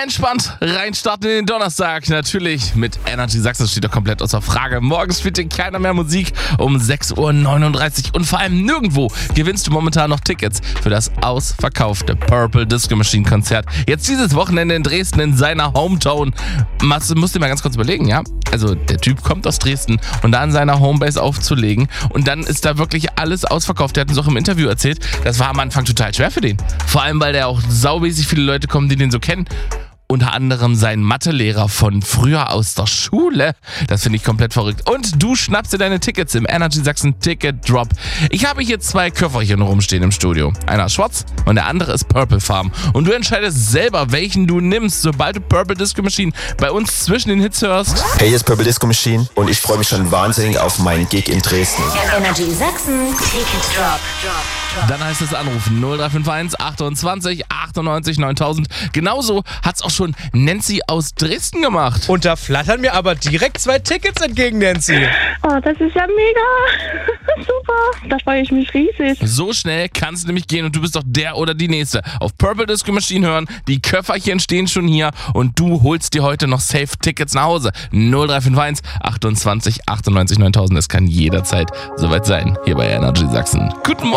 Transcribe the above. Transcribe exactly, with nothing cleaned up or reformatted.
Entspannt reinstarten in den Donnerstag. Natürlich mit Energy Sachsen steht doch komplett außer Frage. Morgens spielt dir keiner mehr Musik um sechs Uhr neununddreißig. Und vor allem nirgendwo gewinnst du momentan noch Tickets für das ausverkaufte Purple Disco Machine Konzert. Jetzt dieses Wochenende in Dresden in seiner Hometown. Du musst dir mal ganz kurz überlegen, ja? Also der Typ kommt aus Dresden und da an seiner Homebase aufzulegen. Und dann ist da wirklich alles ausverkauft. Der hat uns auch im Interview erzählt, das war am Anfang total schwer für den. Vor allem, weil da auch saumäßig viele Leute kommen, die den so kennen. Unter anderem sein Mathelehrer von früher aus der Schule. Das finde ich komplett verrückt. Und du schnappst dir deine Tickets im Energy Sachsen Ticket Drop. Ich habe hier zwei Köfferchen rumstehen im Studio. Einer ist schwarz und der andere ist Purple Farm. Und du entscheidest selber, welchen du nimmst, sobald du Purple Disco Machine bei uns zwischen den Hits hörst. Hey, hier ist Purple Disco Machine und ich freue mich schon wahnsinnig auf meinen Gig in Dresden. Energy Sachsen Ticket Drop. Dann heißt es anrufen null drei fünf eins achtundzwanzig achtundneunzig neuntausend. Genauso hat's auch schon Nancy aus Dresden gemacht. Und da flattern mir aber direkt zwei Tickets entgegen, Nancy. Oh, das ist ja mega. Super. Da freue ich mich riesig. So schnell kann es nämlich gehen und du bist doch der oder die Nächste. Auf Purple Disco Machine hören, die Köfferchen stehen schon hier und du holst dir heute noch safe Tickets nach Hause. null drei fünf eins achtundzwanzig achtundneunzig neuntausend. Es kann jederzeit soweit sein, hier bei Energy Sachsen. Guten Morgen.